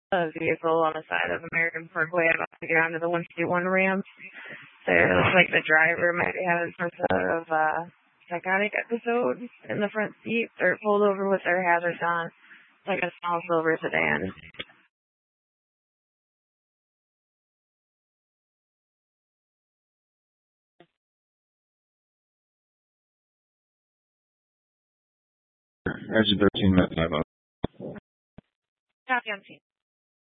a vehicle on the side of American Parkway about to get onto the 151 ramp. So it looks like the driver might be having some sort of psychotic episode in the front seat. They're pulled over with their hazards on. It's like a small silver sedan. Edge 13 minutes. Copy on scene.